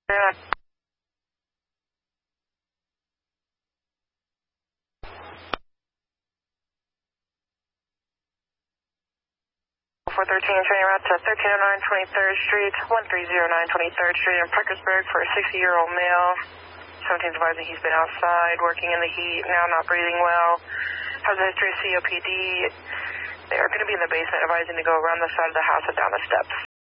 413, turning around to 1309 23rd Street, 1309 23rd Street in Parkersburg for a 60-year-old male. 17's advising he's been outside, working in the heat, now not breathing well. Has a history of COPD. They are going to be in the basement, advising to go around the side of the house and down the steps.